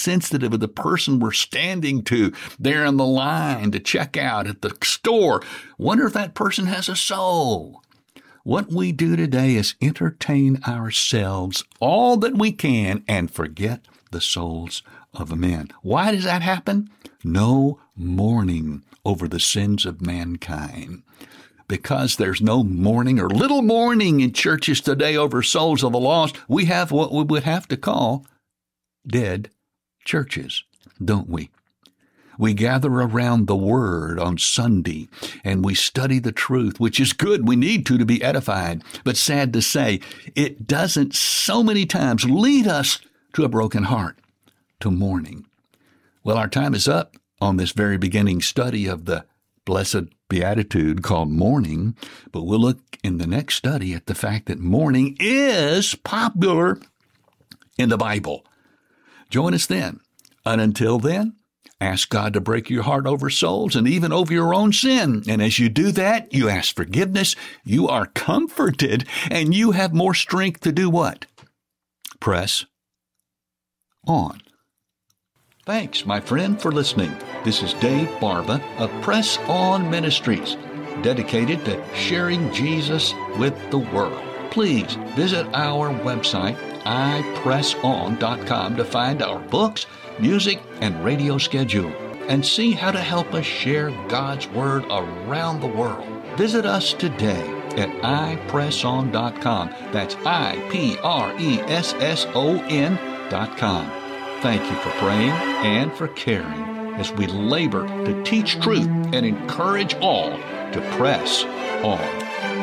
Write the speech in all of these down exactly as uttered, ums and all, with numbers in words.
sensitive of the person we're standing to there in the line to check out at the store. Wonder if that person has a soul. What we do today is entertain ourselves all that we can and forget the souls of men. Why does that happen? No mourning over the sins of mankind. Because there's no mourning or little mourning in churches today over souls of the lost, we have what we would have to call dead churches, don't we? We gather around the Word on Sunday, and we study the truth, which is good. We need to to be edified. But sad to say, it doesn't so many times lead us to a broken heart, to mourning. Well, our time is up on this very beginning study of the blessed beatitude called mourning, but we'll look in the next study at the fact that mourning is popular in the Bible. Join us then. And until then, ask God to break your heart over souls and even over your own sin. And as you do that, you ask forgiveness, you are comforted, and you have more strength to do what? Press on. Thanks, my friend, for listening. This is Dave Barba of Press On Ministries, dedicated to sharing Jesus with the world. Please visit our website, i press on dot com, to find our books, music, and radio schedule, and see how to help us share God's Word around the world. Visit us today at i press on dot com. That's I P R E S S O N dot com. Thank you for praying and for caring as we labor to teach truth and encourage all to press on.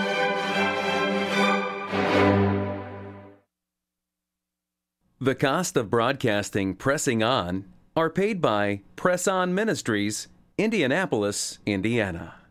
The cost of broadcasting Pressing On are paid by Press On Ministries, Indianapolis, Indiana.